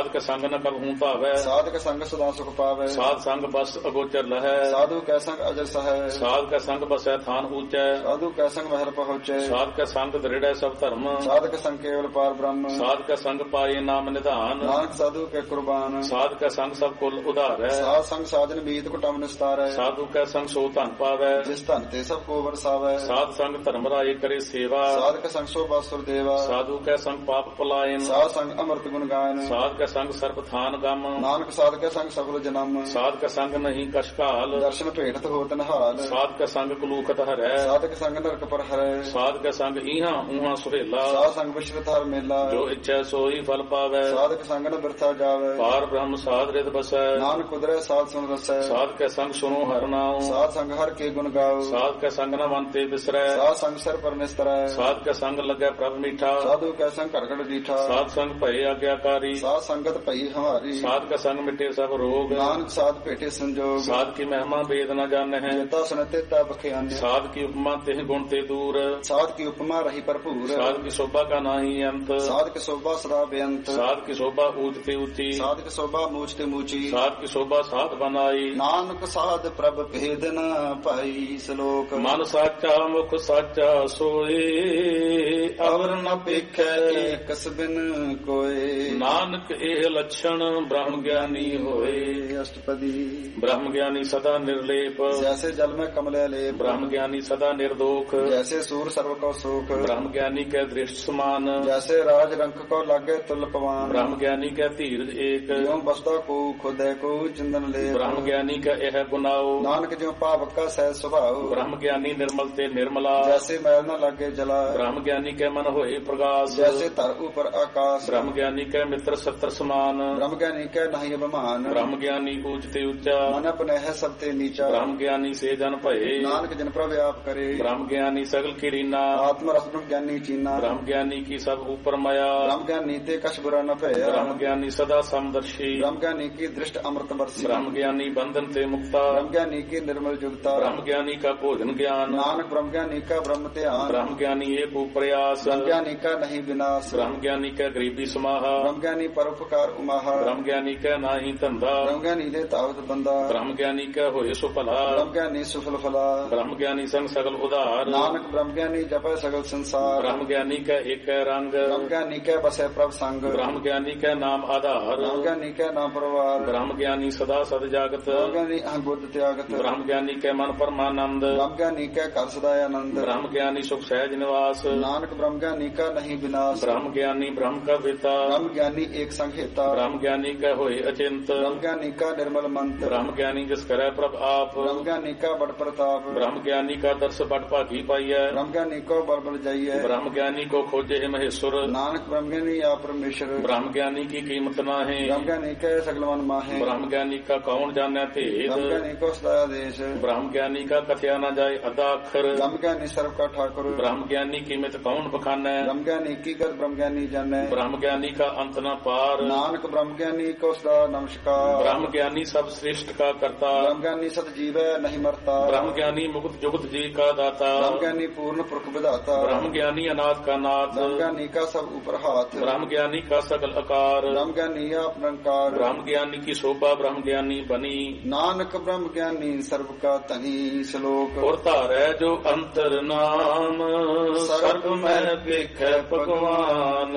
ਸਾਧ ਕੇ ਸੰਗ ਨ ਕਬਹੂ ਭਾਵੈ, ਸਾਧ ਕੇ ਸੰਗ ਸਦਾ ਸੁਖ ਪਾਵੈ। ਸਾਧ ਸੰਗ ਬਸ ਅਗੋਚਰ ਲਹੈ, ਸਾਧੂ ਕੈ ਸੰਗ ਅਜਰ ਸਹੈ, ਸਾਧ ਕੇ ਸੰਗ ਬਸੈ ਥਾਨ ਊਚੈ, ਸਾਧੂ ਕੈ ਸੰਗ ਮਹਿਲ ਪਹੁੰਚੈ। ਸਾਧ ਕੇ ਸੰਗ ਦ੍ਰਿੜੈ ਸਭ ਧਰਮ, ਸਾਧ ਕੇ ਸੰਗ ਕੇਵਲ ਪਾਰ ਬ੍ਰਹਮ, ਸਾਧ ਕੇ ਸੰਗ ਪਾਏ ਨਾਮ ਨਿਧਾਨ, ਨਾਨਕ ਸਾਧੂ ਕੇ ਕੁਰਬਾਨ। ਸਾਧ ਕੇ ਸੰਗ ਸਭ ਕੁਲ ਉਧਾਰੈ, ਸਾਧ ਸੰਗ ਸਾਜਨ ਮੀਤ ਕੁਟਮ ਨਿਸਤਾਰੈ, ਸਾਧੂ ਕੇ ਸੰਗ ਸੋ ਧਨ ਪਾਵੈ, ਜਿਸ ਧਨ ਤੇ ਸਭ ਕੋ ਵਰਸਾਵੈ। ਸਾਧ ਸੰਗ ਧਰਮ ਰਾਏ ਕਰੇ ਸੇਵਾ, ਸਾਧ ਕੇ ਸੰਗ ਸੋ ਬਾਸੁਰ ਦੇਵਾ, ਸਾਧੂ ਕੇ ਸੰਗ ਪਾਪ ਪਲਾਇਨ, ਸਾਧ ਸੰਗ ਅੰਮ੍ਰਿਤ ਗੁਣ ਗਾਇਨ। ਸਾਧ ਕੇ ਸੰਗ ਸਰਬ ਥਾਨ ਗਮ, ਨਾਨਕ ਸਾਧ ਕੇ ਸੰਗ ਸਗਲ ਜਨਮ, ਸਾਧ ਕੇ ਸੰਗ ਨਹੀਂ ਕਛ ਕਾਲ, ਦਰਸ਼ਨ ਭੇਟਤ ਹੋਤ ਨਿਹਾਲ। ਸਾਧ ਕੇ ਸੰਗ ਕਲੂਕਤ ਹਰੈ, ਸਾਧ ਕੇ ਸੰਗ ਨਰਕ ਪਰ ਹਰੈ, ਸਾਧ ਕੇ ਸੰਗ ਈਹਾਂ ਊਹਾਂ ਸੁਹੇਲਾ, ਸਾਧ ਸੰਗ ਵਿਸ਼ਵਤ ਹਰ ਮੇਲਾ। ਜੋ ਇੱਛੈ ਸੋਈ ਫਲ ਪਾਵੈ, ਸਾਧ ਕੇ ਸੰਗ ਨ ਬਿਰਥਾ ਜਾਵੈ, ਪਾਰ ਬ੍ਰਹਮ ਸਾਧ ਰਿਤ ਬਸੈ, ਨਾਨਕ ਕੁਦਰੈ ਸਾਧ ਸੁਨ ਰਸੈ। ਸਾਧ ਕੇ ਸੰਗ ਸੁਨੋ ਹਰਿ ਨਾਉ, ਸਾਧ ਸੰਗ ਹਰ ਕੇ ਗੁਣ ਗਾਓ, ਸਾਧ ਕੇ ਸੰਗ ਨ ਮਨ ਤੇ ਬਿਸਰੈ, ਸਾਧ ਸੰਗ ਸਿਰ ਪਰ ਨਿਸਤਰੈ। ਸਾਧ ਕੇ ਸੰਗ ਲੱਗੈ ਪ੍ਰਭ ਮੀਠਾ, ਸਾਧੂ ਕੈ ਸੰਗ ਘੜ ਘੜ ਡੀਠਾ, ਸਾਧ ਸੰਗ ਭਏ ਆਗਿਆਕਾਰੀ, ਸਾਧ ਸੰਗਤ ਭਈ ਹਮਾਰੀ। ਸਾਧ ਕੇ ਸੰਗ ਮਿਟੇ ਸਭ ਰੋਗ, ਨਾਨਕ ਸਾਧ ਭੇਟੇ ਸੰਜੋਗ, ਸਾਧ ਕੀ ਮਹਿਮਾ ਵੇਦ ਨ ਜਾਣਹਿ, ਚੇਤਾ ਸੁਨਤੇ ਤਾ ਬਖਿਆਨੇ। ਸਾਧ ਕੀ ਉਪਮਾ ਤਿਹ ਗੁਣ ਤੇ ਦੂਰ, ਸਾਧ ਕੀ ਉਪਮਾ ਰਹੀ ਭਰਪੂਰ, ਸਾਧ ਕੀ ਸ਼ੋਭਾ ਕਾ ਨਾਹੀ ਅੰਤ, ਸਾਧ ਕੀ ਸੋਭਾ ਸਦਾ ਬੇਅੰਤ। ਸਾਧ ਕੀ ਸ਼ੋਭਾ ਊਚ ਤੇ ਉੱਚੀ, ਸਾਧ ਕੀ ਸੋਭਾ ਮੂਚ ਤੇ ਮੂਚੀ, ਸਾਧ ਕੀ ਸ਼ੋਭਾ ਸਾਧ ਬਨਾਈ। ਨਾਨਕ ਸਾਧ ਪ੍ਰਭ ਭੇਦ ਨ ਪਾਈ। ਸ਼ਲੋਕ ਮਨ ਸਾਚਾ ਮੁਖ ਸਾਚਾ ਸੋਏ, ਅਵਰ ਨ ਪੇਖੈ ਕਸ ਬਿਨ ਕੋਏ। ਨਾਨਕ ਇਹ ਲੱਛਣ ਬ੍ਰਹਮ ਗਿਆਨੀ ਹੋਏ। ਅਸ਼ਟਪਦੀ ਬ੍ਰਹਮ ਗਿਆਨੀ ਸਦਾ ਨਿਰਲੇਪ, ਜੈਸੇ ਜਲ ਮੈਂ ਕਮਲੇ ਲੇਪ, ਬ੍ਰਹਮ ਗਿਆਨੀ ਸਦਾ ਨਿਰਦੋਖ, ਜੈਸੇ ਸੂਰ ਸਰਵ ਕੋ ਸੁਖ, ਬ੍ਰਹਮ ਗਿਆਨੀ ਕੈ ਦ੍ਰਿਸ਼ਟ ਸਮਾਨ, ਜੈਸੇ ਰਾਜ ਰੰਕ ਕੋ ਲਾਗੇ ਤੁਲ ਪਵਾਨ, ਬ੍ਰਹਮ ਗਿਆਨੀ ਕੈ ਧੀਰਜ ਏਕ, ਜਿਉ ਬਸਦਾ ਕੋ ਖੁਦੈ ਕੋ ਚੰਦਨ ਲੇਪ, ਬ੍ਰਹਮ ਗਿਆਨੀ ਕੈ ਇਹ ਗੁਨਾਓ, ਨਾਨਕ ਜਿਉ ਪਾਵਕ ਕਾ ਸਹਿ ਸੁਭਾਉ, ਬ੍ਰਹਮ ਗਿਆਨੀ ਨਿਰਮਲ ਤੇ ਨਿਰਮਲਾ, ਜੈਸੇ ਮੈਲ ਨ ਲਾਗੇ ਜਲਾ, ਬ੍ਰਹਮ ਗਿਆਨੀ ਕੈ ਮਨ ਹੋਏ ਪ੍ਰਗਾਸ, ਜੈਸੇ ਧਰ ਉਪਰ ਆਕਾਸ਼, ਬ੍ਰਹਮ ਗਿਆਨੀ ਕੈ ਮਿੱਤਰ ਸਤਰ ਸਮਾਨ, ਬ੍ਰਹਮ ਗਿਆਨੀ ਕੈ ਨਹੀਂ ਅਭਿਮਾਨ, ਬ੍ਰਹਮ ਗਿਆਨੀ ਊਚ ਤੇ ਉੱਚਾ, ਮਨ ਅਪਨਹਿ ਸਭ ਤੇ ਨੀਚਾ, ਬ੍ਰਹਮ ਗਿਆਨੀ ਸੇ ਜਨ ਭਏ, ਨਾਨਕ ਜਨ ਪ੍ਰਭ ਆਪ ਕਰੇ, ਬ੍ਰਹਮ ਗਿਆਨੀ ਸਗਲ ਕੀਰੀਨਾ, ਆਤਮ ਰਸ ਬ੍ਰਹਮ ਗਿਆਨੀ ਚੀਨਾ, ਬ੍ਰਹਮ ਗਿਆਨੀ ਕੀ ਸਭ ਉਪਰ ਮਾਇਆ, ਬ੍ਰਹਮ ਗਿਆਨੀ ਤੇ ਕਛ ਬੁਰਾ ਨ ਭਇਆ, ਬ੍ਰਹਮ ਗਿਆਨੀ ਸਦਾ ਸਮਦਰਸ਼ੀ, ਬ੍ਰਹਮ ਗਿਆਨੀ ਕੀ ਦ੍ਰਿਸ਼ਟ ਅੰਮ੍ਰਿਤ ਵਰਸੀ, ਬ੍ਰਹਮ ਗਿਆਨੀ ਬੰਧਨ ਤੇ ਮੁਕਤਾ, ਬ੍ਰਹਮ ਗਿਆਨੀ ਕੀ ਨਿਰਮਲ ਜੁਗਤਾ, ਬ੍ਰਹਮ ਗਿਆਨੀ ਕਾ ਭੋਜਨ ਗਿਆਨ, ਨਾਨਕ ਬ੍ਰਹਮ ਗਿਆਨੀ ਕਾ ਬ੍ਰਹਮ ਧਿਆਨ, ਬ੍ਰਹਮ ਗਿਆਨੀ ਏਕ ਉਪਰਿਆਸ, ਬ੍ਰਹਮ ਗਿਆਨੀ ਕਾ ਨਹੀਂ ਵਿਨਾਸ਼, ਬ੍ਰਹਮ ਗਿਆਨੀ ਕੈ ਗਰੀਬੀ ਸਮਾਹਾ, ਬ੍ਰਹਮ ਗਿਆਨੀ ਪਰਉਪਕਾਰ ਉਮਾਹਾ, ਬ੍ਰਹਮ ਗਿਆਨੀ ਕੈ ਨਾਹੀ ਧੰਦਾ, ਬ੍ਰਹਮ ਗਿਆਨੀ ਦੇ ਤਾਵਤ ਬੰਦਾ, ਬ੍ਰਹਮ ਗਿਆਨੀ ਕੈ ਹੋਏ ਸੋ ਭਲਾ, ਬ੍ਰਹਮ ਗਿਆਨੀ ਸੁਫਲ ਫਲਾ, ਬ੍ਰਹਮ ਗਿਆਨੀ ਸੰਗ ਸਗਲ ਉਧਾਰ, ਨਾਨਕ ਬ੍ਰਹਮ ਗਿਆਨੀ ਜਪੈ ਸਗਲ ਸੰਸਾਰ, ਬ੍ਰਹਮ ਗਿਆਨੀ ਕੈ ਏਕੈ ਰੰਗ, ਬ੍ਰਹਮ ਗਿਆਨੀ ਕੈ ਬਸੈ ਪ੍ਰਭ ਸੰਗ, ਬ੍ਰਹਮ ਗਿਆਨੀ ਕੈ ਨਾਮ ਆਧਾਰ, ਬ੍ਰਹਮ ਗਿਆਨੀ ਕੈ ਨਾਮ ਪਰਵਾਰ, ਬ੍ਰਹਮ ਗਿਆਨੀ ਸਦਾ ਸਦ ਜਾਗਤ, ਬ੍ਰਹਮ ਗਿਆਨੀ ਅਹੰ ਬੁੱਧ ਤਿਆਗਤ, ਬ੍ਰਹਮ ਗਿਆਨੀ ਕੈ ਮਨ ਪਰਮਾਨੰਦ, ਬ੍ਰਹਮ ਗਿਆਨੀ ਕੈ ਘਰ ਸਦਾ ਆਨੰਦ, ਬ੍ਰਹਮ ਗਿਆਨੀ ਸੁਖ ਸਹਿਜ ਨਿਵਾਸ, ਨਾਨਕ ਬ੍ਰਹਮ ਗਿਆਨੀ ਕਾ ਨਹੀਂ ਵਿਨਾਸ਼, ਬ੍ਰਹਮ ਗਿਆਨੀ ਬ੍ਰਹਮ ਕਾ ਪਿਤਾ, ਬ੍ਰਹਮ ਗਿਆਨੀ ਏਕ ਸੰਗ ਹੇਤਾ, ਬ੍ਰਹਮ ਗਿਆਨੀ ਕੈ ਹੋਏ ਅਚਿੰਤ, ਬ੍ਰਹਮ ਗਿਆਨੀ ਕਾ ਨਿਰਮਲ ਮੰਤ, ਬ੍ਰਹਮ ਗਿਆਨੀ ਜਿਸ ਕਰੈ ਪ੍ਰਭ ਆਪ, ਬ੍ਰਹਮ ਗਿਆਨੀ ਕਾ ਬੜ ਪ੍ਰਤਾਪ, ਬ੍ਰਹਮ ਗਿਆਨੀ ਕਾ ਦਰਸ ਬਟ ਭਾਗੀ ਪਾਈਐ, ਬ੍ਰਹਮ ਗਿਆਨੀ ਕੋ ਬਲ ਬਲ ਜਾਈਐ, ਬ੍ਰਹਮ ਗਿਆਨੀ ਕੋ ਖੋਜੇ ਮਹੇਸ਼ੁਰ, ਨਾਨਕ ਬ੍ਰਹਮ ਗਿਆਨੀ ਆ ਪਰਮੇਸ਼ਰ, ਬ੍ਰਹਮ ਗਿਆਨੀ ਕੀ ਕੀਮਤ ਨਾਹੀਂ, ਬ੍ਰਹਮ ਗਿਆਨੀ ਕੈ ਸਗਲ ਮਨ ਮਾਹੇ, ਬ੍ਰਹਮ ਗਿਆਨੀ ਕਾ ਕੌਣ ਜਾਣੈ ਭੇਦ, ਬ੍ਰਹਮ ਗਿਆਨੀ ਕੋ ਸਦਾ ਆਦੇਸ਼, ਬ੍ਰਹਮ ਗਿਆਨੀ ਕਾ ਕਥਿਆ ਨਾ ਜਾਏ ਅੱਧਾ ਅੱਖਰ, ਬ੍ਰਹਮ ਗਿਆਨੀ ਸਰਬ ਕਾ ਠਾਕੁਰ, ਬ੍ਰਹਮ ਗਿਆਨੀ ਕੀਮਤ ਕੌਣ ਬਖਾਨੈ, ਬ੍ਰਹਮ ਗਿਆਨੀ ਕੀ ਕਰ ਬ੍ਰਹਮ ਗਿਆਨੀ ਜਾਣੈ, ਬ੍ਰਹਮ ਗਿਆਨੀ ਕਾ ਅੰਤ ਨਾ ਪਾਰ, ਨਾਨਕ ਬ੍ਰਹਮ ਗਿਆਨੀ ਕੋ ਸਦਾ ਨਮਸਕਾਰ, ਬ੍ਰਹਮ ਗਿਆਨੀ ਸਭ ਸ੍ਰਿਸ਼ਟ ਕਾ ਕਰਤਾ, ਬ੍ਰਹਮ ਗਿਆਨੀ ਸਤ ਜੀਵੈ ਨਹੀਂ ਮਰਤਾ, ਬ੍ਰਹਮ ਗਿਆਨੀ ਮੁਕਤ ਜੁਗਤ ਜੀ ਕਾ ਦਾਤਾ, ਬ੍ਰਹਮ ਗਿਆਨੀ ਪੂਰਨ ਪੁਰਖ ਵਿਧਾਤਾ, ਬ੍ਰਹਮ ਗਿਆਨੀ ਅਨਾਥ ਕਾ ਨਾਥ, ਬ੍ਰਹਮ ਗਿਆਨੀ ਕਾ ਸਭ ਉਪਰ ਹਾਥ, ਬ੍ਰਹਮ ਗਿਆਨੀ ਕਾ ਸਗਲ ਆਕਾਰ, ਬ੍ਰਹਮ ਗਿਆਨੀ ਆਪ ਨਿਰੰਕਾਰ, ਬ੍ਰਹਮ ਗਿਆਨੀ ਕੀ ਸ਼ੋਭਾ ਬ੍ਰਹਮ ਗਿਆਨੀ ਬਨੀ, ਨਾਨਕ ਬ੍ਰਹਮ ਗਿਆਨੀ ਸਰਬ ਕਾ ਧਨੀ। ਸ਼ਲੋਕ ਔਰ ਧਾਰੈ ਜੋ ਅੰਤਰ ਨਾਮ, ਸਰਬ ਮਹਿ ਵੇਖੈ ਭਗਵਾਨ,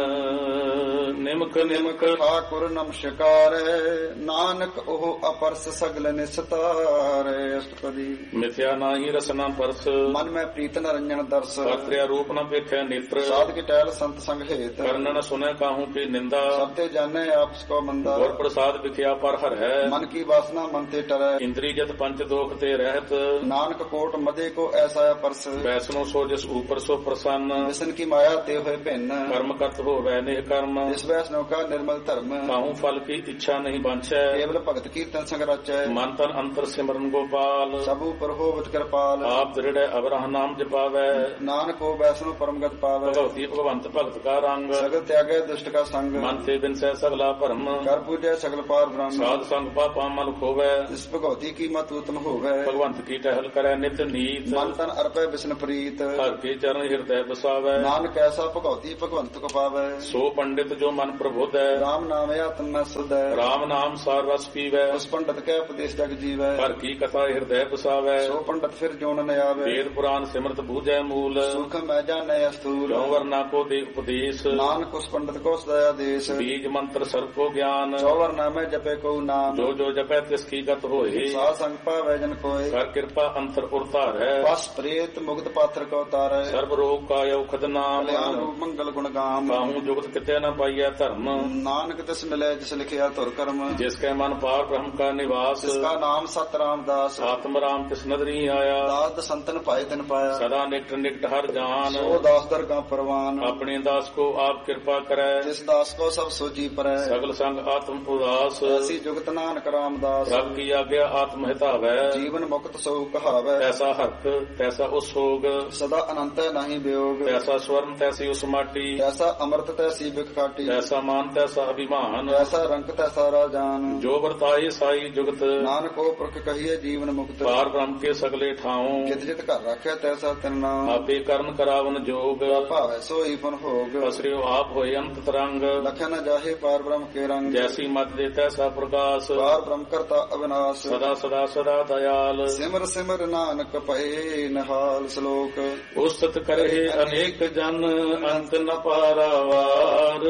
ਨਿਮਕ ਨਿਮਕ ਠਾਕੁਰ ਨਮਸਕਾਰ, ਨਾਨਕ ਉਹ ਅਪਰਸ ਸਗਲ ਨਿਸਤਾਰੇ। ਅਸ਼ਟਪਦੀ ਮਿਥਿਆ ਨਾਹੀ ਰਸਨਾ ਪਰਸ, ਮਨ ਮੈਂ ਪ੍ਰੀਤ ਨਰੰਜਨ ਦਰਸ, ਕਰਤਿਆ ਰੂਪ ਨ ਵੇਖੈ ਨੇਤਰ, ਸਾਧ ਕੀ ਟਹਿਲ ਸੰਤ ਸੰਗ ਹੇਤ, ਕਰਨ ਨ ਸੁਨੈ ਕਾਹੂ ਕੀ ਨਿੰਦਾ, ਸਭ ਤੇ ਜਾਣੈ ਆਪਸ ਕੋ ਮੰਦਾ, ਗੁਰ ਪ੍ਰਸਾਦ ਵਿਖਿਆ ਪਰ ਹਰੈ, ਮਨ ਕੀ ਵਾਸਨਾ ਮਨ ਤੇ ਟਰੈ, ਇੰਦਰੀ ਜਤ ਪੰਚ ਦੋਖ ਤੇ ਰਹਿਤ, ਨਾਨਕ ਕੋਟ ਮਦੇ ਕੋ ਐਸਾ ਪਰਸ, ਵੈਸਨੋ ਸੋ ਜਿਸ ਉਪਰ ਸੋ ਪ੍ਰਸੰਨ, ਵਿਸ਼ਨ ਕੀ ਮਾਇਆ ਤੇ ਹੋਏ ਭਿੰਨ, ਕਰਮ ਕਰਤ ਹੋਵੈ ਨਿਹ ਕਰਮ, ਜਿਸ ਵੈਸਨੋ ਕਾ ਨਿਰਮਲ ਧਰਮ, ਕਾਹੂ ਫਲ ਕੀ ਇੱਛਾ ਨਹੀਂ ਬਾਂਛੈ, ਕੇਵਲ ਭਗਤ ਕੀਰਤਨ ਸੰਗ ਰਚੈ, ਮਨ ਤਨ ਅੰਤਰ ਸਿਮਰਨ ਗੋਪਾਲ, ਸਭ ਉਪਰ ਹੋਵਤ ਕਿਰਪਾਲ, ਆਪ ਦ੍ਰਿੜੈ ਅਵਰਹ ਨਾਮ ਜਪਾਵੈ, ਨਾਨਕ ਕੋ ਵੈਸਨੋ ਪਰਮਗਤ ਪਾਵੈ, ਭਗਵਤੀ ਭਗਵੰਤ ਭਗਤ ਕਾ ਰੰਗ, ਸਗਲ ਤਿਆਗੈ ਦੁਸ਼ਟ ਕਾ ਸੰਗ, ਮਨ ਤੇ ਬਿਨਸੈ ਸਗਲਾ ਭਰਮ, ਕਰ ਪੂਜੈ ਸਗਲ ਪਾਰ ਬ੍ਰਹਮ, ਸਾਧ ਸੰਗ ਪਾਪਾ ਮਲ ਖੋਵੈ, ਜਿਸ ਭਗਵਤੀ ਕੀ ਮਤ ਉਤਮ ਹੋਵੈ, ਭਗਵੰਤ ਕੀ ਟਹਿਲ ਕਰੈ ਨਿਤ ਨੀਤ, ਮਨ ਤਨ ਅਰਪੈ ਵਿਸ਼ਨ ਪ੍ਰੀਤ, ਹਰ ਕੇ ਚਰਨ ਹਿਰਦੈ ਬਸਾਵੈ, ਨਾਨਕ ਐਸਾ ਭਗਵਤੀ ਭਗਵੰਤ ਕੋ ਪਾਵੈ, ਸੋ ਪੰਡਿਤ ਜੋ ਜੋ ਮਨ ਪ੍ਰਬੁੱਧੈ ਰਾਮ ਨਾਮ ਆਤਮ ਮੈਂ ਸੁਧੈ RAM ਨਾਮ ਸਾਰ ਰਸ ਪੀਵੈ ਉਸ ਪੰਡਤ ਕੈ ਉਪਦੇਸ਼ ਜਗ ਜੀਵੈ ਹਰ ਕੀ ਕਥਾ ਹਿਰਦੈ ਬਸਾਵੈ ਸੋ ਪੰਡਤ ਫਿਰ ਜੋਨ ਨ ਆਵੈ ਵੇਦ ਪੁਰਾਨ ਸਿਮਰਤ ਬੂਝੈ ਮੂਲ ਸੁਖ ਮੈਂ ਜਾਣੈ ਅਸਥੂਲ ਜੋ ਵਰਨਾ ਕੋ ਦੇ ਉਪਦੇਸ਼ ਨਾਨਕ ਉਸ ਪੰਡਤ ਕੋ ਸਦਇਆ ਦੇਸ਼ ਬੀਜ ਮੰਤਰ ਸਰਬ ਕੋ ਗਿਆਨ ਚੌਵਰ ਨਾਮੈ ਜਪੈ ਕੋ ਨਾਮ ਜੋ ਜੋ ਜਪੈ ਤਿਸ ਕੀ ਗਤ ਹੋਏ ਸਾਧ ਸੰਗ ਪਾਵੈ ਜਨ ਕੋਇ ਕਰ ਕਿਰਪਾ ਅੰਤਰ ਉਰਤਾਰੈ ਪਸ ਪ੍ਰੇਤ ਮੁਕਤ ਪਾਤਰ ਕੋ ਤਾਰੈ ਸਰਬ ਰੋਗ ਕਾਇ ਔਖਦ ਨਾਮ ਕਲਿਆਣ ਰੂਪ ਮੰਗਲ ਗੁਣ ਗਾਮ ਕਾਹੂ ਜੁਗਤ ਕਿਤੇ ਨ ਪਾਈਐ ਧਰਮ ਨਾਨਕ ਤਿਸ ਮਿਲੈ ਜਿਸ ਲਿਖਿਆ ਧੁਰ ਕਰਮ ਜਿਸ ਕੈ ਮਨ ਪਾਰ ਬ੍ਰਹਮ ਕਾ ਨਿਵਾਸ ਜਿਸ ਕਾ ਨਾਮ ਸਤ ਰਾਮਦਾਸ ਆਤਮ ਰਾਮ ਤਿਸ ਨਦਰੀ ਆਇਆ ਦਾਸ ਸੰਤਨ ਪਾਏ ਤਿਨ ਪਾਇਆ ਸਦਾ ਨਿਕਟ ਨਿਕਟ ਹਰ ਜਾਨ ਸੋ ਦਾਸ ਦਰਗਾ ਪਰਵਾਨ ਆਪਣੇ ਦਾਸ ਕੋ ਆਪ ਕਿਰਪਾ ਕਰੈ ਜਿਸ ਦਾਸ ਕੋ ਸਭ ਸੋਜੀ ਪਰੈ ਸਗਲ ਸੰਗ ਆਤਮ ਉਦਾਸ ਐਸੀ ਜੁਗਤ ਨਾਨਕ ਰਾਮਦਾਸ ਰੱਬ ਕੀ ਆਗਿਆ ਆਤਮ ਹਿਤਾਵੈ ਜੀਵਨ ਮੁਕਤ ਸੋ ਕਹਾਵੈ ਤੈਸਾ ਹਰਖ ਤੈਸਾ ਉਸ ਹੋਗ ਸਦਾ ਅਨੰਤ ਹੈ ਨਹੀਂ ਵਿਯੋਗ ਤੈਸਾ ਸਵਰਨ ਤੈਸੀ ਉਸ ਮਾਟੀ ਐਸਾ ਅੰਮ੍ਰਿਤ ਤੈਸੀ ਬਿਖ ਖਾਟੀ ਤੈਸਾ ਮਾਨ ਤੈਸਾ ਅਭਿਮਾਨ ਐਸਾ ਰੰਗ ਤੈਸਾ ਰਾਜਾਨ ਜੋ ਵਰਤਾਏ ਸਾਈ ਜੁਗਤ ਨਾਨਕ ਕੋ ਪੁਰਖ ਕਹੀਏ ਜੀਵਨ ਮੁਕਤ ਪਾਰ ਬ੍ਰਹਮ ਕੇ ਸਗਲੇ ਠਾਉ ਜਿਤ ਜਿਤ ਘਰ ਰੱਖਿਆ ਤੈਸਾ ਤਿਨ ਨਾਮ ਆਪੇ ਕਰਨ ਕਰਾਵਨ ਜੋਗ ਭਾਵੈ ਸੋਈ ਫਨ ਭੋਗ ਅਸਰਿਓ ਆਪ ਹੋਏ ਅੰਤ ਤਰੰਗ ਲਖਿਆ ਨ ਜਾਹੇ ਪਾਰ ਬ੍ਰਹਮ ਕੇ ਰੰਗ ਜੈਸੀ ਮਤ ਦੇ ਤੈਸਾ ਪ੍ਰਕਾਸ਼ ਪਾਰ ਬ੍ਰਹਮ ਕਰਤਾ ਅਵਿਨਾਸ਼ ਸਦਾ ਸਦਾ ਸਦਾ ਦਇਆਲ ਸਿਮਰ ਸਿਮਰ ਨਾਨਕ ਪਏ ਨਿਹਾਲ ਸ਼ਲੋਕ ਉਸਤਤ ਕਰਹਿ ਅਨੇਕ ਜਨ ਅੰਤ ਨ ਪਾਰਾਵਾਰ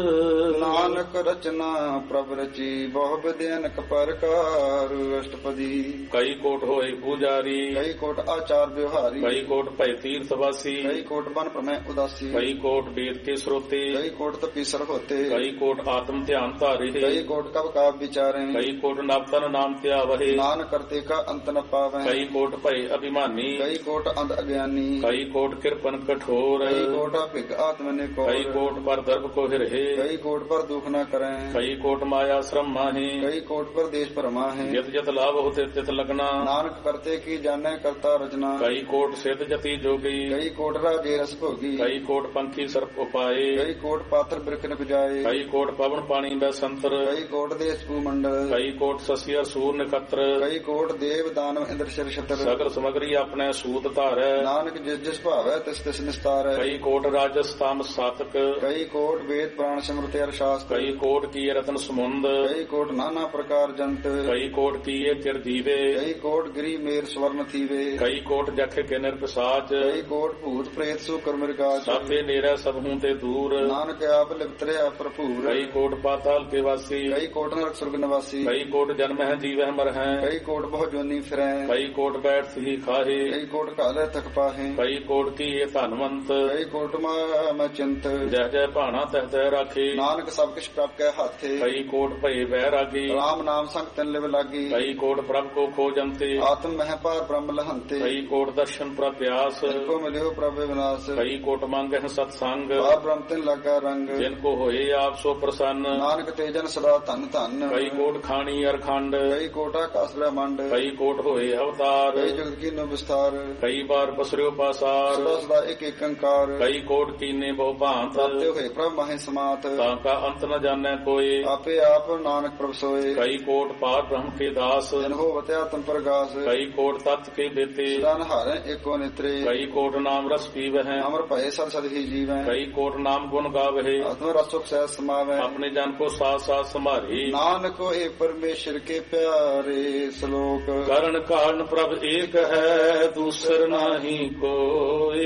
ਨਾਨਕ ਰਚਨਾ ਪ੍ਰਭ ਰਚੀ ਬਹੁ ਵਿਦਿਆਨਕ ਪ੍ਰਕਾਰ ਅਸ਼ਟਪਦੀ ਕਈ ਕੋਟ ਹੋਏ ਪੂਜਾਰੀ ਕਈ ਕੋਟ ਆਚਾਰ ਵਿਵਹਾਰੀ ਕਈ ਕੋਟ ਭੈ ਤੀਰਥ ਵਾਸੀ ਕਈ ਕੋਟ ਬਨ ਪ੍ਰਮੈ ਉਦਾਸੀ ਕਈ ਕੋਟ ਵੇਦ ਕੇ ਸਰੋਤੇ ਕਈ ਕੋਟ ਤਪੀਸਰ ਹੋਤੇ ਕਈ ਕੋਟ ਆਤਮ ਧਿਆਨ ਧਾਰੇ ਕਈ ਕੋਟ ਕਬ ਕਾਬ ਵਿਚਾਰੇ ਕਈ ਕੋਟ ਨਵਤਨ ਨਾਮ ਧਿਆਵਹਿ ਨਾਨਕ ਕਰਤੇ ਕਾ ਅੰਤ ਨ ਪਾਵੈ ਕਈ ਕੋਟ ਭੈ ਅਭਿਮਾਨੀ ਕਈ ਕੋਟ ਅੰਧ ਅਗਿਆਨੀ ਕਈ ਕੋਟ ਕਿਰਪਨ ਕਠੋਰ ਕਈ ਕੋਟ ਭਿਗ ਆਤਮ ਨੇ ਕੋ ਕਈ ਕੋਟ ਪਰ ਦਰਬ ਕੋ ਹਿਰਹਿ ਕਈ ਕੋਟ ਪਰ ਦੁਖ ਨ ਕਰੈ ਕਈ ਕੋਟ ਮਾਇਆ ਸ਼ਰਮ ਮਾਹੇ ਕਈ ਕੋਟ ਪਰ ਦੇਸ਼ ਭਰਮਾ ਹੈ ਜਿਤ ਜਿਤ ਲਾਭ ਹੋਤੇ ਤਿਤ ਲਗਨਾ ਨਾਨਕ ਕਰਤੇ ਕੀ ਜਾਣੈ ਕਰਤਾ ਰਚਨਾ ਕਈ ਕੋਟ ਸਿੱਧ ਜਤੀ ਜੋਗੀ ਕਈ ਕੋਟ ਰਾਜੇ ਰਸ ਭੋਗੀ ਕਈ ਕੋਟ ਪੰਖੀ ਸਰਪ ਉਪਾਏ ਕਈ ਕੋਟ ਪਾਤਰ ਬਿਰਖ ਨ ਗੁਜਾਏ ਕਈ ਕੋਟ ਪਵਨ ਪਾਣੀ ਦਾ ਸੰਤਰ ਕਈ ਕੋਟ ਦੇਸ਼ ਭੂਮੰਡਲ ਕਈ ਕੋਟ ਸਸੀ ਅਰ ਸੂਰ ਨਖਤਰ ਕਈ ਕੋਟ ਦੇਵ ਦਾਨਵ ਇੰਦਰ ਸ਼ਰ ਛਤਰ ਸਗਲ ਸਮਗਰੀ ਆਪਣੇ ਸੂਤ ਧਾਰੈ ਨਾਨਕ ਜਿਸ ਜਿਸ ਭਾਵੈ ਤਿਸ ਤਿਸ ਨਿਸਤਾਰੈ ਕਈ ਕੋਟ ਰਾਜਸ ਤਾਮ ਸਾਤਕ ਕਈ ਕੋਟ ਵੇਦ ਪ੍ਰਾਣ ਸਿਮਰਤਿ ਅਰ ਸ਼ਾਸਤਰ ਕਈ ਕੋਟ ਕੀ ਰਤਨ ਸਮੁੰਦ ਕਈ ਕੋਟ ਨਾਨਾ ਪ੍ਰਕਾਰ ਜੰਤ ਕਈ ਕੋਟ ਕੀਏ ਚਿਰ ਜੀਵੇ ਕਈ ਕੋਟ ਗਿਰੀ ਮੇਰ ਸਵਰਨ ਥੀਵੇ ਕਈ ਕੋਟ ਜਖ ਕੇ ਨਿਰਪਸਾਚ ਕਈ ਕੋਟ ਭੂਤ ਪ੍ਰੇਤ ਸੋ ਕਰਮਿਰਗਾਚ ਸਾਥੇ ਨੇਰਾ ਸਭ ਹੂੰ ਤੇ ਦੂਰ ਨਾਨਕ ਆਪ ਲਿਪਤਰਿਆ ਭਰਪੂਰ ਕਈ ਕੋਟ ਪਾਤਾਲ ਕੇ ਵਾਸੀ ਕਈ ਕੋਟ ਨਰਕ ਸੁਰਗ ਨਿਵਾਸੀ ਕਈ ਕੋਟ ਜਨਮ ਹੈ ਜੀਵਹਿ ਮਰ ਹੈ ਕਈ ਕੋਟ ਬਹੁ ਜੋਨੀ ਫਿਰੈ ਕਈ ਕੋਟ ਬੈਠ ਸਹੀ ਖਾਹੇ ਕਈ ਕੋਟ ਕਾਲੇ ਤਕ ਪਾਹੇ ਕਈ ਕੋਟ ਕੀਏ ਧਨਵੰਤ ਕਈ ਕੋਟ ਮੈਂ ਚਿੰਤ ਜਹ ਜਹ ਭਾਣਾ ਤਹ ਤਹ ਰਾਖੇ ਨਾਨਕ ਸਭ ਕਿਛ ਪ੍ਰਭ ਕੈ ਹਾਥੇ ਕਈ ਕੋਟ ਭਏ ਬੈਰਾਗੀ ਰਾਮ ਨਾਮ ਸੰਗ ਤਿਨ ਲਿਵ ਲਾਗੀ ਕਈ ਕੋਟ ਪ੍ਰਭ ਕੋ ਖੋਜੰਤੇ ਆਤਮ ਮਹਿ ਪਾਰ ਬ੍ਰਹਮ ਲਹੰਤੇ ਕਈ ਕੋਟ ਦਰਸ਼ਨ ਪ੍ਰਭ ਪਿਆਸ ਕੋ ਮਿਲਿਓ ਪ੍ਰਭ ਵਿਨਾਸ਼ ਕਈ ਕੋਟ ਮੰਗਹਿ ਸਤ ਸੰਗ ਪਾਰ ਬ੍ਰਹਮ ਤਿਨ ਲਾਗਾ ਰੰਗ ਜਿਨ ਕੋ ਹੋਏ ਆਪ ਸੋ ਪ੍ਰਸੰਨ ਨਾਨਕ ਤੇ ਜਨ ਸਦਾ ਧਨ ਧਨ ਕਈ ਕੋਟ ਖਾਣੀ ਅਰ ਖੰਡ ਕਈ ਕੋਟ ਆਕਾਸ ਬ੍ਰਹਮੰਡ ਕਈ ਕੋਟ ਹੋਏ ਅਵਤਾਰ ਕਈ ਜਗਤ ਕੀ ਨੋ ਵਿਸਤਾਰ ਕਈ ਬਾਰ ਪਸਰਿਓ ਪਾਸਾਰ ਸਦਾ ਸਦਾ ਇੱਕ ਇੱਕ ਅੰਕਾਰ ਕਈ ਕੋਟ ਕੀਨੇ ਬਹੁ ਭਾਂਤ ਤਾਤੇ ਹੋਏ ਪ੍ਰਭ ਮਾਹੇ ਸਮਾਤ ਤਾਂ ਕਾ ਅੰਤ ਨ ਜਾਣੈ ਕੋਏ ਆਪੇ ਆਪ ਨਾਨਕ ਪ੍ਰਭ ਸੋਏ ਕਈ ਕੋਟ ਪਾਰ ਬ੍ਰਹਮ ਕੇ ਦਾਸ ਜਨ ਹੋਵਤ ਆਤਮ ਪ੍ਰਗਾਸ ਕਈ ਕੋਟ ਤਤ ਕੇ ਬੇਤੇ ਸਦਾ ਨਹਾਰੈ ਏਕੋ ਨਿਤਰੇ ਕਈ ਕੋਟ ਨਾਮ ਰਸ ਪੀਵਹਿ ਅਮਰ ਭਏ ਸਦ ਸਦ ਹੀ ਜੀਵੈ ਕਈ ਕੋਟ ਨਾਮ ਗੁਣ ਗਾਵਹਿ ਆਤਮ ਰਸੁਖ ਸਹਿ ਸਮਾਵੈ ਆਪਣੇ ਜਨ ਕੋ ਸਾਥ ਸਾਥ ਸੰਭਾਰੀ ਨਾਨਕ ਹੋਏ ਪਰਮੇਸ਼ਰ ਕੇ ਪਿਆਰੇ ਸ਼ਲੋਕ ਕਰਨ ਕਾਰਨ ਪ੍ਰਭ ਏਕ ਹੈ ਦੂਸਰ ਨਾਹੀ ਕੋਏ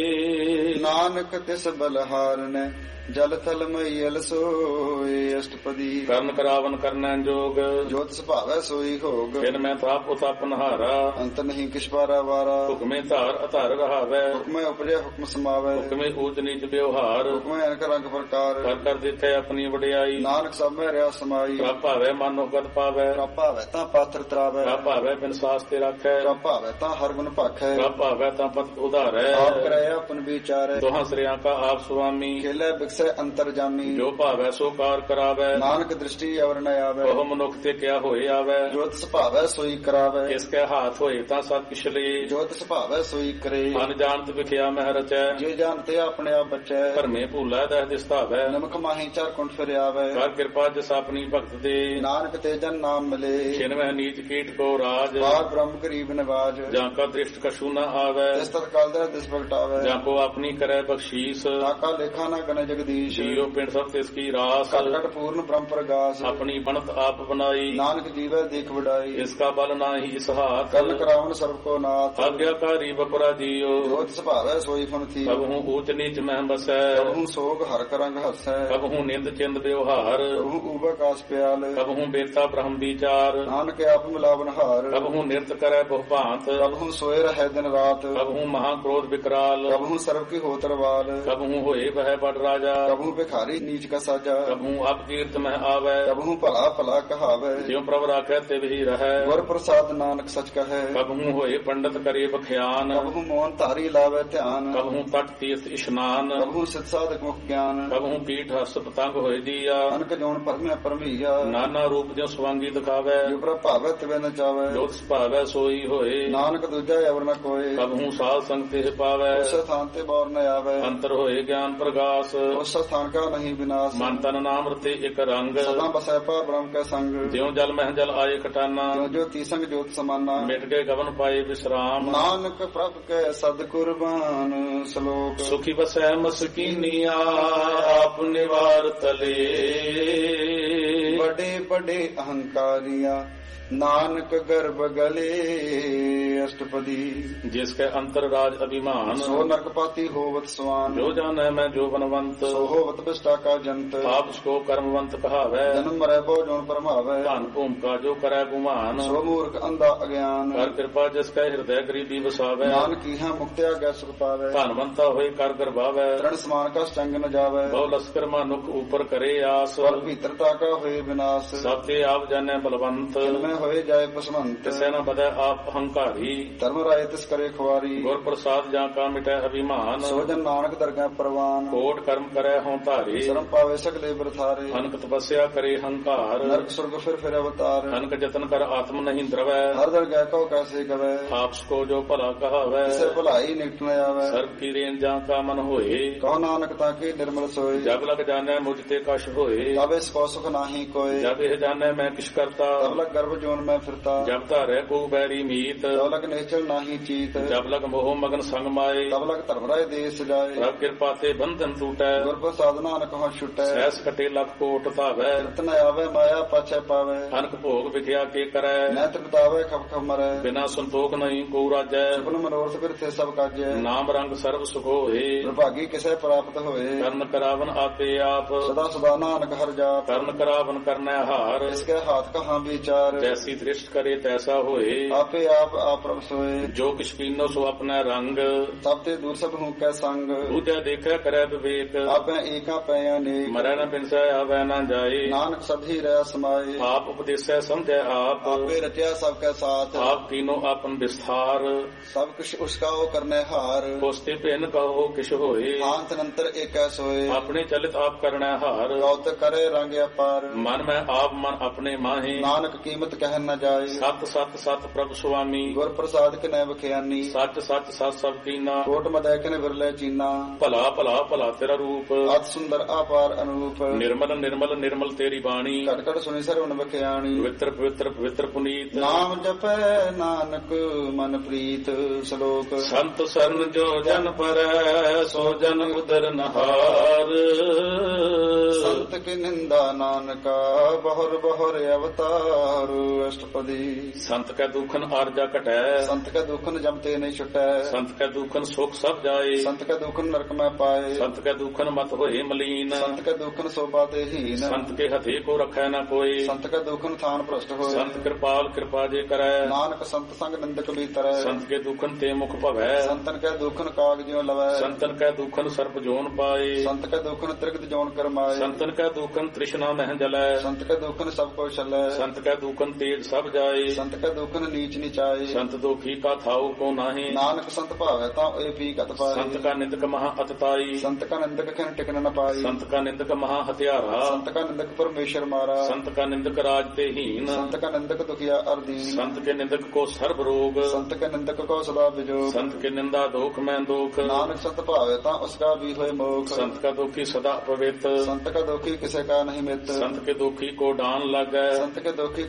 ਨਾਨਕ ਤਿਸ ਬਲਹਾਰਨ ਜਲ ਥਲ ਮਈਲ ਸੋਏ ਅਸ਼ਟਪਦੀ ਕਰਨ ਕਰਾਵਨ ਕਰਨੈ ਜੋਗ ਜੋਤ ਸੁਭਾਵੈ ਸੋਈ ਹੋਗ ਫਿਰ ਮੈਂ ਤਾਪ ਉਤਪ ਨਹਾਰਾ ਅੰਤ ਨਹੀਂ ਕਿਛ ਪਾਰਾ ਵਾਰਾ ਹੁਕਮੇ ਧਾਰ ਅਧਾਰ ਰਹਾਵੈ ਹੁਕਮੈ ਉਪਜੈ ਹੁਕਮ ਸਮਾਵੈ ਹੁਕਮੇ ਊਚ ਨੀਚ ਵਿਵਹਾਰ ਹੁਕਮੈ ਅਨਕ ਰੰਗ ਪ੍ਰਕਾਰ ਕਰ ਕਰ ਦਿੱਤੇ ਆਪਣੀ ਵਡਿਆਈ ਨਾਨਕ ਸਭ ਮੈਂ ਰਿਆ ਸਮਾਈ ਪ੍ਰਭ ਭਾਵੈ ਮਨ ਉਗਤ ਪਾਵੈ ਪ੍ਰਭ ਭਾਵੈ ਤਾਂ ਪਾਤਰ ਤਰਾਵੈ ਪ੍ਰਭ ਭਾਵੈ ਬਿਨ ਸਾਸ ਤੇ ਰੱਖੈ ਪ੍ਰਭ ਭਾਵੈ ਤਾਂ ਹਰ ਗੁਣ ਭਾਖੈ ਪ੍ਰਭ ਭਾਵੈ ਤਾਂ ਪਤ ਉਧਾਰੈ ਆਪ ਕਰਾਇ ਆਪਨ ਵਿਚਾਰੈ ਦੋਹਾਂ ਸ੍ਰਿਆਂ ਕਾ ਆਪ ਸੁਆਮੀ ਖੇਲੇ ਬਿਕਸੈ ਅੰਤਰ ਜਾਮੀ ਜੋ ਭਾਵੈ ਸੋ ਕਾਰ ਕਰਾਵੈ ਨਾਨਕ ਦ੍ਰਿਸ਼ਟੀ ਅਵਰ ਨ ਆਵੈ ਉਹ ਮਨੁੱਖ ਤੇ ਕਿਆ ਹੋਏ ਆਵੈ ਜੋਤ ਸੁਭਾਵੈ ਸੋਈ ਕਰਾਵੈ ਕਿਸ ਕੈ ਹਾਥ ਹੋਏ ਤਾਂ ਸਭ ਕਿਛ ਲਏ ਜੋਤ ਸੁਭਾਵੈ ਸੋਈ ਕਰੇ ਮਨ ਜਾਣਤ ਵਿਖਿਆ ਮਹਿ ਰਚੈ ਜੇ ਜਾਣਤੇ ਆਪਣੇ ਆਪ ਬਚੈ ਧਰਮੇ ਭੂਲਾ ਦਹ ਦਿਸਤਾਵੈ ਨਮਕ ਮਾਹੀ ਚਾਰ ਕੁੰਠ ਫਿਰਿਆਵੈ ਕਰ ਕਿਰਪਾ ਜਿਸ ਆਪਣੀ ਭਗਤ ਦੇ ਨਾਨਕ ਤੇ ਜਨ ਨਾਮ ਮਿਲੇ ਛਿਨਵਹਿ ਨੀਚ ਕੀਟ ਕੋ ਰਾਜ ਬਾਰ ਬ੍ਰਹਮ ਗਰੀਬ ਨਿਵਾਜ ਜਾਂ ਕਾ ਦ੍ਰਿਸ਼ਟ ਕਛੂ ਨ ਆਵੈ ਇਸ ਤਤ ਕਾਲ ਦਾ ਦਿਸ ਪ੍ਰਗਟਾਵੈ ਜਾਂ ਕੋ ਆਪਣੀ ਕਰੈ ਬਖਸ਼ੀਸ ਤਾਕਾ ਲੇਖਾ ਨਾ ਗਨ ਜਗ ਜਗਦੀਸ਼ ਜੀਉ ਪਿੰਡ ਸਭ ਤਿਸ ਕੀ ਰਾਸ ਘਟ ਘਟ ਪੂਰਨ ਬ੍ਰਹਮ ਪ੍ਰਗਾਸ ਆਪਣੀ ਬਣਤ ਆਪ ਬਣਾਈ ਨਾਨਕ ਜੀਵੈ ਦੇਖ ਵਡਾਈ ਇਸ ਕਾ ਬਲ ਨਾਹੀ ਇਸ ਹਾਥ ਕਰਨ ਕਰਾਵਨ ਸਰਬ ਕੋ ਨਾਥ ਆਗਿਆਕਾਰੀ ਬਪਰਾ ਜੀਉ ਜੋਤ ਸੁਭਾਵੈ ਸੋਈ ਫਨ ਥੀ ਕਬਹੂ ਊਚ ਨੀਚ ਮਹਿ ਬਸੈ ਕਬਹੂ ਸੋਗ ਹਰ ਕਰੰਗ ਹਸੈ ਕਬਹੂ ਨਿੰਦ ਚਿੰਦ ਵਿਵਹਾਰ ਕਬਹੂ ਊਬ ਆਕਾਸ ਪਿਆਲ ਕਬਹੂ ਬੇਤਾ ਬ੍ਰਹਮ ਵਿਚਾਰ ਨਾਨਕ ਆਪ ਮਿਲਾਵਨ ਹਾਰ ਕਬਹੂ ਨਿਰਤ ਕਰੈ ਬਹੁ ਭਾਂਤ ਕਬਹੂ ਸੋਏ ਰਹਿ ਦਿਨ ਰਾਤ ਕਬਹੂ ਮਹਾ ਕ੍ਰੋਧ ਵਿਕਰਾਲ ਕਬਹੂ ਸਰਬ ਕੀ ਹੋਤਰਵਾਲ ਕਬਹੂ ਹੋਏ ਬਹਿ ਬੜ ਰਾਜਾ ਕਬਹੂ ਭਿਖਾਰੀ ਨੀਚ ਕਾ ਸਾਜਾ ਕਬਹੂ ਅਪ ਕੀਰਤ ਮਹਿ ਆਵੈ ਕਬਹੂ ਭਲਾ ਭਲਾ ਕਹਾਵੈ ਜਿਉ ਪ੍ਰਭ ਰਾਖੈ ਤਿਵ ਹੀ ਰਹੈ ਗੁਰ ਪ੍ਰਸਾਦ ਨਾਨਕ ਸਚ ਕਹੈ ਕਬਹੂ ਹੋਏ ਪੰਡਤ ਕਰੇ ਬਖਿਆਨ ਕਬਹੂ ਮੋਹਨ ਧਾਰੀ ਲਾਵੇ ਧਿਆਨ ਕਬਹੂ ਤਟ ਤੀਰਥ ਇਸ਼ਨਾਨ ਕਬਹੂ ਸਿਧ ਸਾਧਕ ਮੁਖ ਗਿਆਨ ਕਬਹੂ ਕੀਟ ਹਸ ਪਤੰਗ ਹੋਏ ਦੀਆ ਅਨਕ ਜੋਨ ਪਰਮਿਆ ਪਰਮੀਆ ਨਾਨਾ ਰੂਪ ਜਿਉ ਸਵਾਂਗੀ ਦਿਖਾਵੈ ਜੋ ਪ੍ਰਭ ਭਾਵੈ ਤਿਵੇਂ ਨ ਚਾਵੈ ਜੋਤ ਸੁਭਾਵੈ ਸੋਈ ਹੋਏ ਨਾਨਕ ਦੂਜਾ ਅਵਰ ਨ ਕੋਏ ਕਬਹੂ ਸਾਧ ਸੰਗ ਤੇ ਪਾਵੈ ਉਸ ਸਥਾਨ ਤੇ ਬੌਰ ਨ ਆਵੈ ਅੰਤਰ ਹੋਏ ਗਿਆਨ ਪ੍ਰਗਾਸ ਉਸ ਸਥਾਨ ਕਾ ਨਹੀਂ ਵਿਨਾਸ਼ ਮਨ ਤਨ ਨਾਮ ਰਤੇ ਇਕ ਰੰਗ ਸਦਾ ਬਸੈ ਪਰ ਬ੍ਰਹਮ ਕੈ ਸੰਗ ਜਿਉ ਜਲ ਮਹਿ ਜਲ ਆਏ ਕਟਾਨਾ ਜੋ ਜੋਤੀ ਸੰਗ ਜੋਤ ਸਮਾਨਾ ਮਿਟ ਕੇ ਗਵਨ ਪਾਏ ਵਿਸਰਾਮ ਨਾਨਕ ਪ੍ਰਭ ਕੈ ਸਦ ਕੁਰਬਾਨ ਸ਼ਲੋਕ ਸੁਖੀ ਬਸੈ ਮਸਕੀਨੀਆ ਆਪ ਨਿਵਾਰ ਤਲੇ ਬੜੇ ਬੜੇ ਅਹੰਕਾਰੀਆਂ ਨਾਨਕ ਗਰਭ ਗਲੇ ਅਸ਼ਟਪਦੀ ਜਿਸ ਕੇ ਅੰਤਰ ਰਾਜ ਅਭਿਮਾਨ ਸੋ ਨਰਕਪਾਤੀ ਹੋਵਤ ਸਵਾਨ ਜੋ ਜਾਣੈ ਮੈਂ ਜੋ ਬਨਵੰਤ ਸੋ ਹੋਵਤ ਬਿਸ਼ਟਾ ਕਾ ਜੰਤ ਆਪ ਸਕੋ ਕਰਮਵੰਤ ਕਹਾਵੈ ਜਨਮ ਮਰੈ ਬੋ ਜੋਨ ਪਰਮਾਵੈ ਧਨ ਭੂਮਿਕਾ ਜੋ ਕਰੈ ਗੁਮਾਨ ਸੋ ਮੂਰਖ ਅੰਧਾ ਅਗਿਆਨ ਕਰ ਕਿਰਪਾ ਜਿਸ ਕੈ ਹਿਰਦੈ ਗਰੀਬੀ ਵਸਾਵੈ ਨਾਨਕ ਇਹਾਂ ਮੁਕਤਿਆ ਗੈ ਸੁਖ ਪਾਵੈ ਧਨਵੰਤਾ ਹੋਏ ਕਰ ਗਰਭਾਵੈ ਤ੍ਰਣ ਸਮਾਨ ਕਾ ਚੰਗ ਨ ਜਾਵੈ ਬਹੁ ਲਸਕਰ ਮਾਨੁਖ ਉਪਰ ਕਰੇ ਆਸ ਸਵਰ ਭੀਤਰਤਾ ਕਾ ਹੋਏ ਵਿਨਾਸ਼ ਸਭ ਤੇ ਆਪ ਜਾਣੈ ਬਲਵੰਤ ਜਿਨਮੈ ਹੋਏ ਜਾਏ ਪਸਵੰਤ ਤਿਸੈ ਨ ਬਦੈ ਆਪ ਹੰਕਾਰੀ ਧਰਮ ਰਾਏ ਤਿਸ ਕਰੇ ਖੁਆਰੀ ਗੁਰ ਪ੍ਰਸਾਦ ਜਾਂ ਕਾ ਮਿਟੈ ਅਭਿਮਾਨ ਸੋ ਜਨ ਨਾਨਕ ਦਰਗਹਿ ਪ੍ਰਵਾਨ ਕੋਟ ਕਰਮ ਕਰੈ ਹਉ ਧਾਰੇ ਸ਼ਰਮ ਪਾਵੇ ਸਗਲੇ ਬਰਥਾਰੇ ਅਨਕ ਤਪੱਸਿਆ ਕਰੇ ਹੰਕਾਰ ਨਰਕ ਸੁਰਗ ਫਿਰ ਅਵਤਾਰ ਅਨਕ ਜਤਨ ਕਰ ਆਤਮ ਨਹੀਂ ਦਰਵੈ ਹਰ ਦਰਗਹਿ ਕਉ ਕੈਸੇ ਗਵੈ ਆਪਸ ਕੋ ਜੋ ਭਲਾ ਕਹਾਵੈ ਕਿਸੇ ਭਲਾਈ ਨਿਕਟ ਨ ਆਵੈ ਸਰਬ ਕੀ ਰੇਨ ਜਾਂ ਕਾ ਮਨ ਹੋਏ ਕਹੋ ਨਾਨਕ ਤਾਂ ਕੇ ਨਿਰਮਲ ਸੋਏ ਜਬ ਲਗ ਜਾਣੈ ਮੁਝ ਤੇ ਕਛ ਹੋਏ ਤਬ ਇਸ ਕੋ ਸੁਖ ਨਾਹੀ ਕੋਏ ਜਬ ਇਹ ਜਾਣੈ ਮੈਂ ਕਿਛ ਕਰਤਾ ਤਬ ਲਗ ਗਰਭ ਜੋਨ ਮੈਂ ਫਿਰਤਾ ਜਬ ਧਾਰੈ ਕੋ ਬੈਰੀ ਮੀਤ ਤਬ ਲਗ ਨੇਚਲ ਨਾਹੀ ਚੀਤ ਜਬ ਲਗ ਮੋਹ ਮਗਨ ਸੰਗ ਮਾਏ ਤਬ ਲਗ ਧਰਮ ਰਾਏ ਦੇਸ ਜਾਏ ਪ੍ਰਭ ਕਿਰਪਾ ਤੇ ਬੰਧਨ ਟੂਟੈ ਗੁਰ ਪ੍ਰਸਾਦ ਨਾਨਕ ਹਉ ਛੁਟੈ ਸਹਿਸ ਕਟੇ ਲਖ ਕੋਟ ਧਾਵੈ ਰਤਨ ਆਵੇ ਮਾਇਆ ਪਾਛੈ ਪਾਵੇ ਅਨਕ ਭੋਗ ਵਿਖਿਆ ਕੇ ਕਰੈ ਨੈਤ ਬਿਤਾਵੇ ਖਪ ਖਪ ਮਰੈ ਬਿਨਾ ਸੰਤੋਖ ਨਹੀਂ ਕੋ ਰਾਜੈ ਸੁਪਨ ਮਨੋਰਥ ਬਿਰਥੇ ਸਭ ਕਾਜੈ ਨਾਮ ਰੰਗ ਸਰਬ ਸੁਖ ਹੋਏ ਪ੍ਰਭਾਗੀ ਕਿਸੇ ਪ੍ਰਾਪਤ ਹੋਏ ਕਰਨ ਕਰਾਵਨ ਆਪੇ ਆਪ ਸਦਾ ਸਦਾ ਨਾਨਕ ਹਰ ਜਾਪ ਕਰਨ ਕਰਾਵਨ ਕਰਨੈ ਹਾਰ ਇਸਕੇ ਹਾਥ ਕਹਾਂ ਵਿਚਾਰ ਜੈਸੀ ਦ੍ਰਿਸ਼ਟ ਕਰੇ ਤੈਸਾ ਹੋਏ ਆਪੇ ਆਪ ਪ੍ਰਭ ਸੋਏ ਜੋ ਕਿਛ ਪੀਨੋ ਸੋ ਆਪਣਾ ਰੰਗ ਸਭ ਤੇ ਦੂਰ ਸਭ ਹੂੰ ਕੈ ਸੰਗ ਦੂਜਾ ਦੇਖੈ ਕਰੈ ਵਿਵੇਕ ਆਪੇ ਏਕਾ ਪੈ ਅਨੇਕ ਮਰੈ ਨ ਬਿਨਸੈ ਆਵੈ ਨ ਜਾਏ ਨਾਨਕ ਸਭੀ ਰਹਿ ਸਮਾਏ ਆਪ ਉਪਦੇਸੈ ਸਮਝੈ ਆਪ ਆਪੇ ਰਚਿਆ ਸਭ ਕੈ ਸਾਥ ਆਪ ਕੀਨੋ ਆਪਨ ਵਿਸਥਾਰ ਸਭ ਕੁਛ ਉਸਕਾ ਉਹ ਕਰਨੇ ਹਾਰ ਕੋਸਤੇ ਭਿੰਨ ਕਹੋ ਕਿਛ ਹੋਏ ਆਂਤ ਨੰਤਰ ਏਕੈ ਸੋਏ ਆਪਣੇ ਚਲਿਤ ਆਪ ਕਰਣੈ ਹਾਰ ਗੌਤ ਕਰੇ ਰੰਗ ਅਪਾਰ ਮਨ ਮੈਂ ਆਪ ਮਨ ਆਪਣੇ ਮਾਹੇ ਨਾਨਕ ਕੀਮਤ ਕਹਿ ਨ ਜਾਏ ਸਤ ਸਤ ਸਤ ਪ੍ਰਭ ਸੁਆਮੀ ਗੁਰ ਪ੍ਰਸਾਦ ਕਿਨੈ ਬਖਿਆਨੀ ਸੱਚ ਸੱਚ ਸਤ ਸਭ ਕੀਨਾ ਕੋਟ ਮਦੈ ਕਿਨ ਵਿਰਲੇ ਚੀਨਾ ਭਲਾ ਭਲਾ ਭਲਾ ਤੇਰਾ ਰੂਪ ਅਤ ਸੁੰਦਰ ਆਪਾਰ ਅਨੂਪ ਨਿਰਮਲ ਨਿਰਮਲ ਨਿਰਮਲ ਤੇਰੀ ਬਾਣੀ ਘਟ ਘਟ ਸੁਣੀ ਸਰਵਣ ਬਖਿਆਣੀ ਪਵਿੱਤਰ ਪਵਿੱਤਰ ਪਵਿੱਤਰ ਪੁਨੀਤ ਨਾਮ ਜਪੈ ਨਾਨਕ ਮਨ ਪ੍ਰੀਤ ਸ਼ਲੋਕ ਸੰਤ ਸਰਨ ਜੋ ਜਨ ਪਰੈ ਸੋ ਜਨ ਉਦਰ ਨਹਾਰ ਸੰਤ ਕੀ ਨਿੰਦਾ ਨਾਨਕਾ ਬਹੁਰ ਬਹੁਰ ਅਵਤਾਰ ਅਸ਼ਟਪਦੀ ਸੰਤ ਕੈ ਦੁਖਨ ਆਰਜਾ ਘਟੈ ਸੰਤ ਕੈ ਦੁਖਨ ਜਮ ਤੇ ਨਹੀਂ ਛੁਟੈ ਸੰਤ ਕੈ ਦੁਖਨ ਸੁਖ ਸਭ ਜਾਏ ਸੰਤ ਕੈ ਦੁਖਨ ਨਰਕ ਮੈਂ ਪਾਏ ਸੰਤ ਕੈ ਦੁਖਨ ਮਤ ਹੋਏ ਮਲੀਨ ਸੰਤ ਕੈ ਦੁਖਨ ਸੋਭਾ ਤੇ ਹੀਨ ਸੰਤ ਕੇ ਹਥੇ ਕੋ ਰਖੈ ਨਾ ਕੋਈ ਸੰਤ ਕੈ ਦੁਖਨ ਥਾਨ ਭ੍ਰਸ਼ਟ ਹੋਏ ਸੰਤ ਕਿਰਪਾਲ ਕਿਰਪਾ ਜੇ ਕਰੈ ਨਾਨਕ ਸੰਤ ਸੰਗ ਨਿੰਦਕ ਬੀਤਰੈ ਸੰਤ ਕੇ ਦੁਖਨ ਤੇ ਮੁਖ ਭਵੈ ਸੰਤਨ ਕੈ ਦੁਖਨ ਕਾਗ ਜਿਉ ਲਵੈ ਸੰਤਨ ਕੈ ਦੁਖਨ ਸਰਪ ਜੋਨ ਪਾਏ ਸੰਤ ਕੈ ਦੁਖਨ ਤ੍ਰਿਗਤ ਜੋਨ ਕਰਮਾਏ ਸੰਤਨ ਕੈ ਦੁਖਨ ਤ੍ਰਿਸ਼ਨਾ ਮਹਿ ਜਲੈ ਸੰਤ ਕੈ ਦੁਖਨ ਸਭ ਕੋ ਛਲੈ ਸੰਤ ਕੈ ਦੁਖਨ ਤੇਜ ਸਭ ਜਾਏ ਸੰਤ ਕੈ ਦੁਖਨ ਨੀਚ ਨਿਚਾਏ ਸੰਤ ਦੁਖੀ ਕਾ ਥਾਉ ਕੋ ਨਾਹੀ ਨਾਨਕ ਸੰਤ ਭਾਵੈ ਤਾਂ ਏ ਪੀ ਕਤ ਪਾਏ ਸੰਤ ਕਾ ਨਿੰਦਕ ਮਹਾ ਅਤਤਾਈ ਸੰਤ ਕਾ ਨਿੰਦਕ ਖਿਨ ਟਿਕਨ ਨ ਪਾਈ ਸੰਤ ਕਾ ਨਿੰਦਕ ਮਹਾ ਹਥਿਆਰਾ ਸੰਤ ਕਾ ਨਿੰਦਕ ਪਰਮੇਸ਼ਰ ਮਾਰਾ ਸੰਤ ਕਾ ਨਿੰਦਕ ਰਾਜ ਤੇ ਹੀਨ ਸੰਤ ਕਾ ਨਿੰਦਕ ਦੁਖੀਆ ਅਰਦੀਨ ਸੰਤ ਕੇ ਨਿੰਦਕ ਕੋ ਸਰਬ ਰੋਗ ਸੰਤ ਕੇ ਨਿੰਦਕ ਕੋ ਸਦਾ ਵਿਜੋਗ ਸੰਤ ਕੇ ਨਿੰਦਾ ਦੋਖ ਮੈਂ ਦੋਖ ਨਾਨਕ ਸੰਤ ਭਾਵੈ ਤਾਂ ਉਸਕਾ ਵੀ ਹੋਏ ਮੋਖ ਸੰਤ ਕਾ ਦੁਖੀ ਸਦਾ ਪਵਿੱਤ ਸੰਤ ਕਾ ਦੁਖੀ ਕਿਸੇ ਕਾ ਨਹੀਂ ਮਿਤ ਸੰਤ ਕੇ ਦੁਖੀ ਕੋ ਡਾਨ ਲਾਗੈ ਸੰਤ ਕੇ ਦੁਖੀ ਕੋ ਸਭ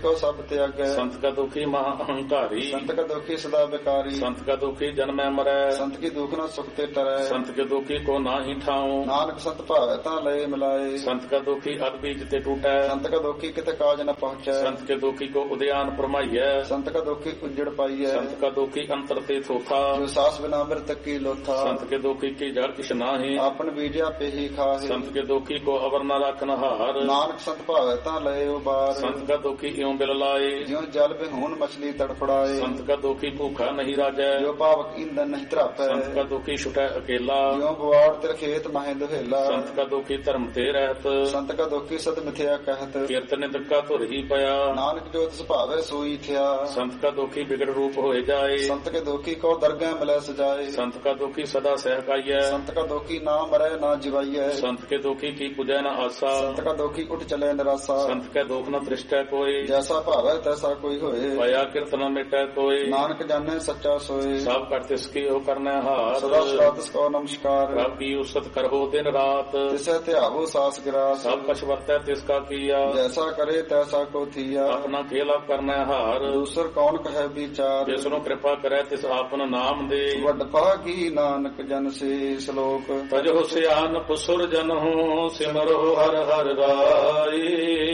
त्यागै। संत का दुखी महा अहंकारी, संत का दुखी सदा बेकारी। संत का दुखी जन्मै मरै, संत की दुख न सुख ते टरै। संत के दुखी को नाहि ठाऊं, नानक संत भावै ता लय मिलाए। संत का दुखी अग बीज ते टूटै, संत का दुखी कित काज न पहुँचै। संत के दुखी को उद्यान परमाइयै, संत का दुखी उजड़ पाइयै। संत का दुखी अंतर ते थोथा, जो सास बिना मृतक की लोथा। संत के दुखी की जड़ किछ नाहि, आपन बीजा पे ही खाहे। संत के दुखी को अवर न रखन हार, नानक संत भावै ता लय उबार। संत का दुखी इਉਂ बिल लाए, ज्यों जल बिहून मछली तड़फड़ाए। संत का दुखी भूखा नहीं राजै, जो पावक ईंधन नहीं त्रापै। संत का दुखी छुटै अकेला, ज्यों बुआड़ तिर खेत माहे दुहेला। संत का दुखी धर्म ते रहत, संत का दुखी सत मिथ्या कहत। कीर्तन का धुर ही पया, नानक जो तिस भावै सोई थिया। संत का दुखी बिगड़ रूप होए जाए, संत के दुखी को दरगह मिलै सजाए। संत का दुखी सदा सहकाइयै, संत का दुखी ना मरै ना जिवाइयै। संत के दुखी की पूजै न आसा, संत का दुखी उठ चले निराशा। संत के दुख न दृष्टै कोई, जैसा भावै तैसा कोई होए। पया कीर्तन मिटै कोई, नानक जाने सच्चा सोए। सब कर तिसकी हो करनै हार, सदा सदा तिसको नमस्कार। प्रभु की उसत करहो दिन रात, तिसै त्यागो सास गिरास। सब कछ वर्तै तिसका किया, जैसा करे तैसा को थिया। अपना खेला करनै हार, दूसर कौन कहे विचार। जिसनु कृपा करै तिस आपन नाम दे, वड भागी नानक जन से श्लोक। तजो सियान पुसुर जनहु, सिमरो हर हर राई।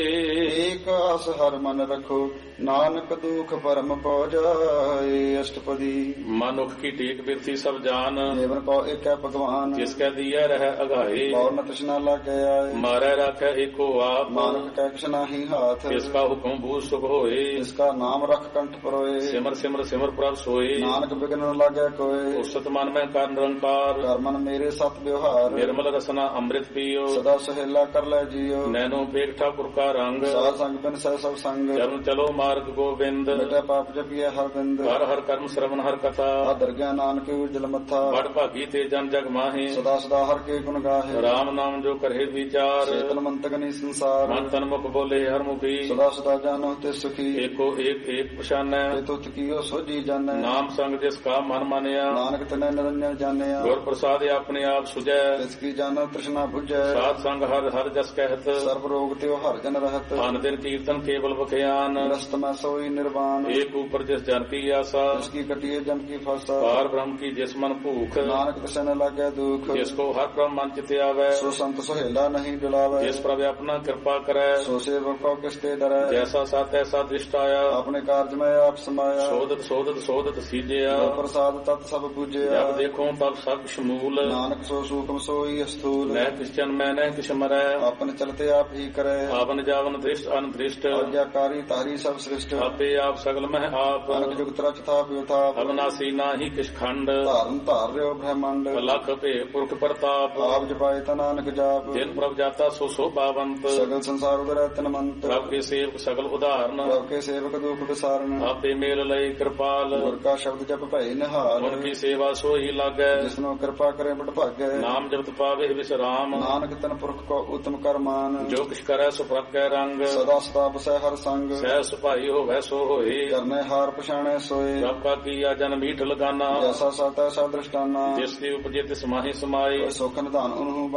एक आस हर मन रखो, नानक दुख परम पौ जाए। अष्टपदी। मनुख की टेक बिरथी सब जान, देवन को एक है भगवान। जिसके दिया रह अगाए, और न तृष्णा लागे आए। मारै राखै एको आप, नानक कै कृष्णा ही हाथ। इसका हुक्म भूत सुख होए, इसका नाम रख कंठ परोए। सिमर सिमर सिमर प्रभ सोए, नानक बिघ्न न लागे कोय। उसत मन में कर निरंकार, कर मन मेरे सत व्यवहार। निर्मल रसना अमृत पियो, सदा सहेला कर ले जियो। नैनो पेट ठाकुर का रंग, साध संग बिन सह सब संग। चरण चलो मार्ग गोविंद, बेटा पाप जपिए हर बिंद। हर हर कर्म श्रवण हर कथा, आदर ज्ञान नानक उज्जल मथा। बड़ भागी ते जन जग माहे, सदा सदा हर के गुण गाहे। राम नाम जो करे विचार, चेतन मंत गनी संसार। मन तन मुख बोले हर मुखी, सदा सदा जानो ते सुखी। एको एक एक पछानै, तुत कियो सोजी जानै। नाम संग जिसका मन मानिया, नानक तनै निरंजन जानिया। गुर प्रसाद अपने आप सुजै, तिसकी जानो तृष्णा बुझै। साध संग हर हर जस कहत, सर्व रोग त्यो हर जन रहत। अन दिन कीर्तन केवल बखयान, ग्रस्त में सोई निर्वाण। एक ऊपर जिस जन की आशा, जिसकी कटिए जम की फासा। पार ब्रह्म की जिस मन भूख, नानक तिसै न लागे दुख। जिसको हर ब्रह्म मन चित आवे, सो संत सोहेला नहीं डुलावे। जिस प्रभु अपना कृपा करे, सो सेवक को किसते डरै। जैसा सा तैसा दृष्ट आया, अपने कार्य में आप समाया। शोधत शोधत शोधत सीजया, गुर प्रसाद तत् सब पूजया। जब देखो तब सब शमूल, नानक सो सूक्ष्म सोई स्थूल। न किश्चन में न किश मरै, अपन चलते आप ही करे। आवन जावन दृष्ट अनदृष्ट, आज्ञाकारी तारी सब सृष्ट। आपे आप सगल में आप, अनक जुग त्रच था व्योथाप। अविनाशी नाही किश खंड, धारण धार रहो ब्रह्मांड। लख पे पुरख प्रताप, आप जपाए ता नानक जाप। जिन प्रभ जाता सो शोभावंत, सगल संसार उदर तनमंत। प्रभ के सेवक सगल उदाहरण, प्रभ के सेवक दुख विसारण। आपे मेल लय कृपाल, गुर का शब्द जप भय निहाल। उनकी सेवा सो ही लागै, जिसनो कृपा करे बड़ भागै। नाम जपत पावे विश्राम, नानक तन पुरख को उत्तम कर मान। जो किछ करै सो प्रभ कै रंग, सदा सदा बसै हर संग। सह सुभाई होवै सो होए, करने हार पछाणे सोए। प्रभ का किया जन मीठ लगाना, जैसा सा तैसा दृष्टाना। जिसकी उपजे तिस माहि समाए। सुख निधान उन्हु